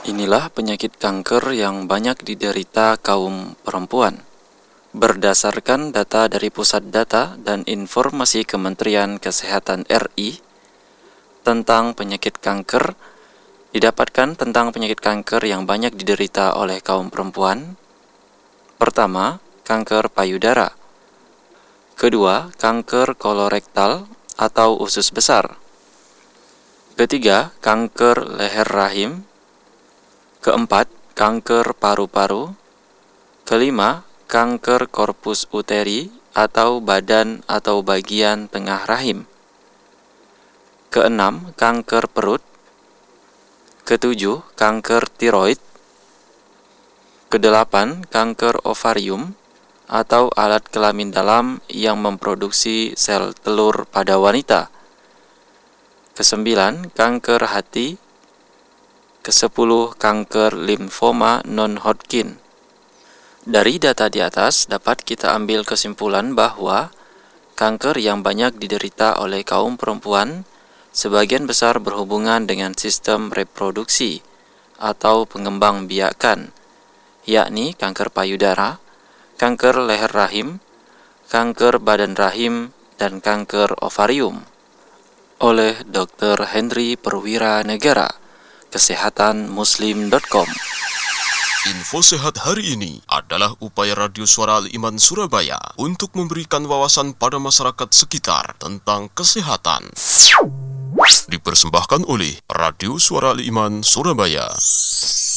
Inilah penyakit kanker yang banyak diderita kaum perempuan. Berdasarkan data dari Pusat Data dan Informasi Kementerian Kesehatan RI tentang penyakit kanker, didapatkan tentang penyakit kanker yang banyak diderita oleh kaum perempuan. Pertama, kanker payudara. Kedua, kanker kolorektal atau usus besar. Ketiga, kanker leher rahim. Keempat, kanker paru-paru. Kelima, kanker korpus uteri atau badan atau bagian tengah rahim. Keenam, kanker perut. Ketujuh, kanker tiroid. Kedelapan, kanker ovarium atau alat kelamin dalam yang memproduksi sel telur pada wanita. Kesembilan, kanker hati. Kesepuluh, kanker limfoma non-Hodgkin. Dari data di atas dapat kita ambil kesimpulan bahwa kanker yang banyak diderita oleh kaum perempuan sebagian besar berhubungan dengan sistem reproduksi atau pengembangbiakan, yakni kanker payudara, kanker leher rahim, kanker badan rahim, dan kanker ovarium. Oleh Dr. Henry Perwira Negara, kesehatanmuslim.com. Info sehat hari ini adalah upaya Radio Suara Al-Iman Surabaya untuk memberikan wawasan pada masyarakat sekitar tentang kesehatan. Dipersembahkan oleh Radio Suara Al-Iman Surabaya.